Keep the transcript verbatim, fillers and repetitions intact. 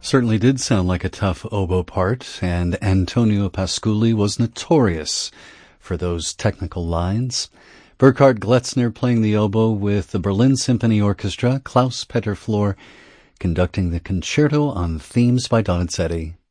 Certainly did sound like a tough oboe part, and Antonio Pasculli was notorious for those technical lines. Burkhard Gletzner playing the oboe with the Berlin Symphony Orchestra, Klaus Peter Flor conducting the concerto on themes by Donizetti.